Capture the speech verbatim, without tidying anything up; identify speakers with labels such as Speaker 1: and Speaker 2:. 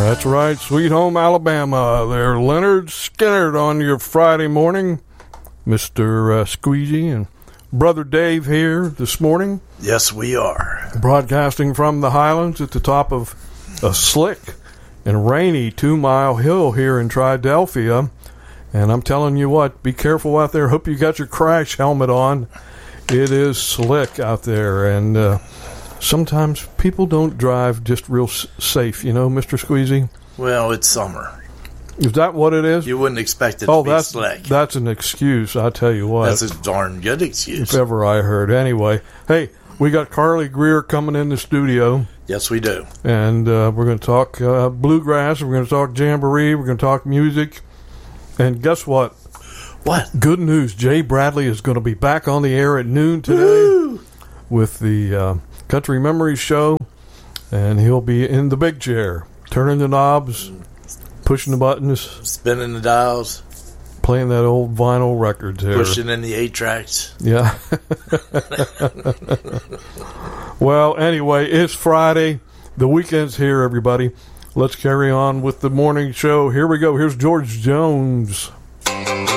Speaker 1: That's right, Sweet Home Alabama. They're Leonard Skinner on your Friday morning. Mister Uh, Squeezy and Brother Dave here this morning.
Speaker 2: Yes, we are.
Speaker 1: Broadcasting from the Highlands at the top of a slick and rainy two-mile hill here in Triadelphia. And I'm telling you what, be careful out there. Hope you got your crash helmet on. It is slick out there, and uh, sometimes people don't drive just real s- safe, you know, Mister Squeezy?
Speaker 2: Well, it's summer.
Speaker 1: Is that what it is?
Speaker 2: You wouldn't expect it
Speaker 1: oh,
Speaker 2: to be
Speaker 1: that's,
Speaker 2: slick.
Speaker 1: That's an excuse, I tell you what.
Speaker 2: That's a darn good excuse.
Speaker 1: If ever I heard. Anyway, hey, we got Carly Greer coming in the studio.
Speaker 2: Yes, we do.
Speaker 1: And uh, we're going to talk uh, bluegrass, we're going to talk jamboree, we're going to talk music. And guess what?
Speaker 2: What?
Speaker 1: Good news. Jay Bradley is going to be back on the air at noon today
Speaker 2: Woo!
Speaker 1: with the uh, Country Memories Show. And he'll be in the big chair, turning the knobs, pushing the buttons,
Speaker 2: spinning the dials,
Speaker 1: playing that old vinyl record there.
Speaker 2: Pushing in the eight tracks.
Speaker 1: Yeah. Well, anyway, it's Friday. The weekend's here, everybody. Let's carry on with the morning show. Here we go. Here's George Jones.